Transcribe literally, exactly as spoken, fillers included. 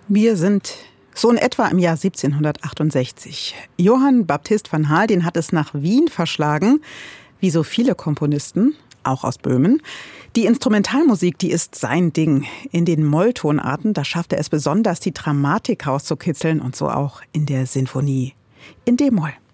Wir sind so in etwa im Jahr siebzehnhundertachtundsechzig. Johann Baptist van Haal, den hat es nach Wien verschlagen, wie so viele Komponisten, auch aus Böhmen. Die Instrumentalmusik, die ist sein Ding. In den Molltonarten, da schafft er es besonders, die Dramatik rauszukitzeln und so auch in der Sinfonie in D-Moll.